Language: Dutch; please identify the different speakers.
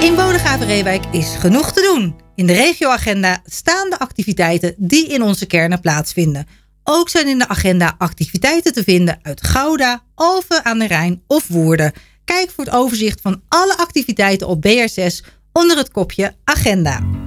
Speaker 1: In Bodegraven-Reewijk is genoeg te doen. In de regioagenda staan de activiteiten die in onze kernen plaatsvinden. Ook zijn in de agenda activiteiten te vinden uit Gouda, Alphen aan de Rijn of Woerden. Kijk voor het overzicht van alle activiteiten op BR6 onder het kopje Agenda.